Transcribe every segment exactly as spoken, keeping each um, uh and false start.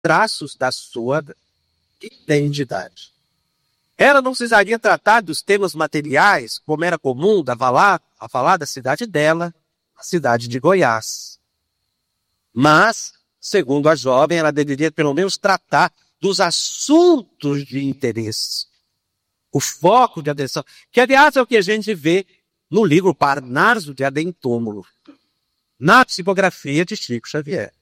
traços da sua identidade. Ela não precisaria tratar dos temas materiais, como era comum da falar, a falar da cidade dela, a cidade de Goiás. Mas, segundo a jovem, ela deveria pelo menos tratar dos assuntos de interesse. O foco de atenção, que aliás é o que a gente vê no livro Parnaso de Adentúmulo, na psicografia de Chico Xavier,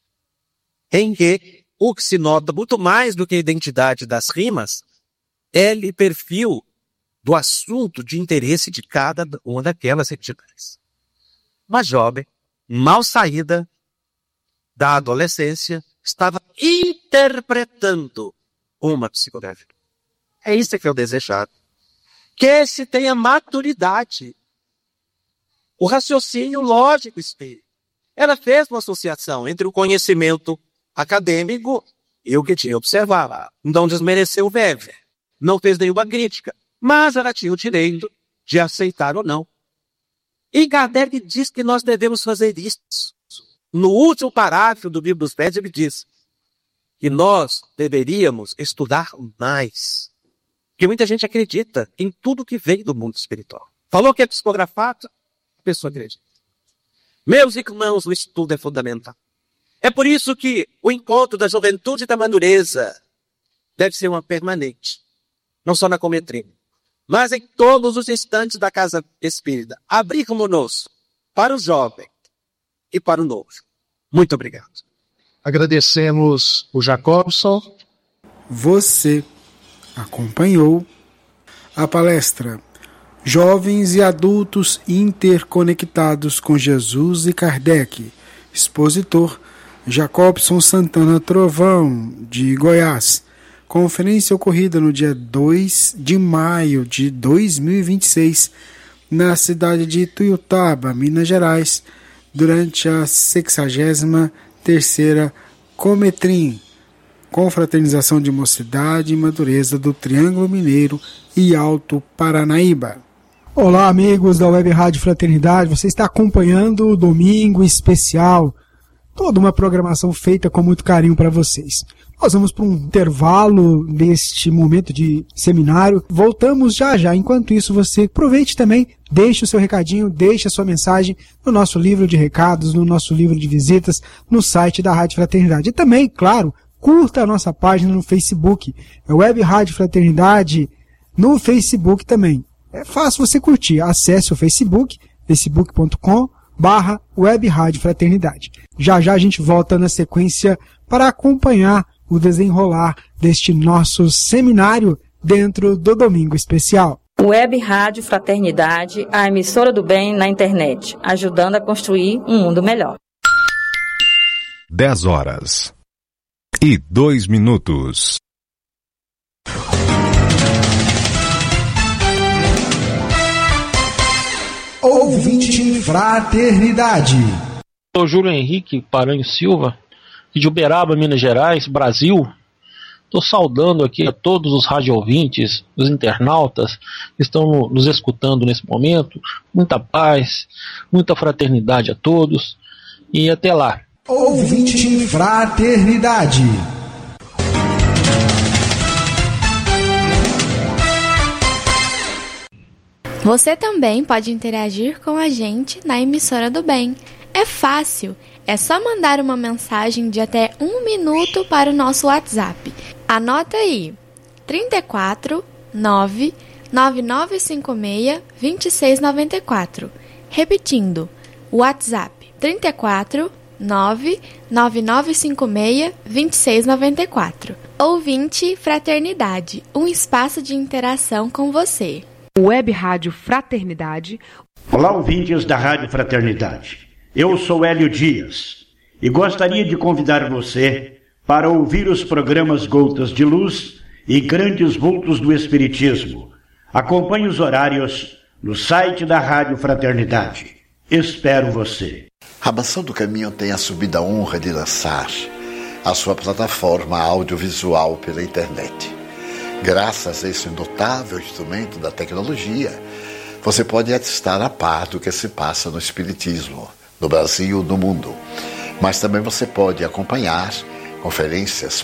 em que o que se nota muito mais do que a identidade das rimas é o perfil do assunto de interesse de cada uma daquelas entidades. Uma jovem, mal saída da adolescência, estava interpretando uma psicografia. É isso que eu desejado. Que se tenha maturidade. O raciocínio lógico espelho. Ela fez uma associação entre o conhecimento acadêmico e o que tinha observado. Não desmereceu o Weber. Não fez nenhuma crítica. Mas ela tinha o direito de aceitar ou não. E Kardec diz que nós devemos fazer isso. No último parágrafo do Livro dos Médiuns, ele diz que nós deveríamos estudar mais. Porque muita gente acredita em tudo que vem do mundo espiritual. Falou que é psicografado, a pessoa acredita. Meus irmãos, o estudo é fundamental. É por isso que o encontro da juventude e da madureza deve ser uma permanente. Não só na Cometrina, mas em todos os instantes da casa espírita. Abrirmos-nos para o jovem e para o novo. Muito obrigado. Agradecemos o Jacobson. Você acompanhou a palestra Jovens e Adultos Interconectados com Jesus e Kardec. Expositor Jacobson Santana Trovão, de Goiás. Conferência ocorrida no dia dois de maio de dois mil e vinte e seis, na cidade de Ituiutaba, Minas Gerais, durante a sexagésima terceira Cometrim, Confraternização de Mocidade e Madureza do Triângulo Mineiro e Alto Paranaíba. Olá, amigos da Web Rádio Fraternidade, você está acompanhando o Domingo Especial, toda uma programação feita com muito carinho para vocês. Nós vamos para um intervalo deste momento de seminário. Voltamos já já. Enquanto isso, você aproveite também, deixe o seu recadinho, deixe a sua mensagem no nosso livro de recados, no nosso livro de visitas, no site da Rádio Fraternidade. E também, claro, curta a nossa página no Facebook. É Web Rádio Fraternidade no Facebook também. É fácil você curtir. Acesse o Facebook, facebook ponto com barra Web Rádio Fraternidade. Já já a gente volta na sequência para acompanhar o desenrolar deste nosso seminário dentro do Domingo Especial. Web Rádio Fraternidade, a emissora do bem na internet, ajudando a construir um mundo melhor. dez horas e dois minutos. Ouvinte Fraternidade. Sou Júlio Henrique Paranho Silva, de Uberaba, Minas Gerais, Brasil. Estou saudando aqui a todos os rádio-ouvintes, os internautas que estão nos escutando nesse momento. Muita paz, muita fraternidade a todos e até lá. Ouvinte Fraternidade. Você também pode interagir com a gente na emissora do bem. É fácil, é só mandar uma mensagem de até um minuto para o nosso WhatsApp. Anota aí, trinta e quatro, nove, nove nove cinco seis, dois seis nove quatro. Repetindo, WhatsApp trinta e quatro, nove, nove nove cinco seis, dois seis nove quatro. Ouvinte Fraternidade, um espaço de interação com você. Web Rádio Fraternidade. Olá, ouvintes da Rádio Fraternidade. Eu sou Hélio Dias e gostaria de convidar você para ouvir os programas Gotas de Luz e Grandes Vultos do Espiritismo. Acompanhe os horários no site da Rádio Fraternidade. Espero você. A Mansão do Caminho tem assumido a honra de lançar a sua plataforma audiovisual pela internet. Graças a esse notável instrumento da tecnologia, você pode estar a par do que se passa no Espiritismo, no Brasil e no mundo. Mas também você pode acompanhar conferências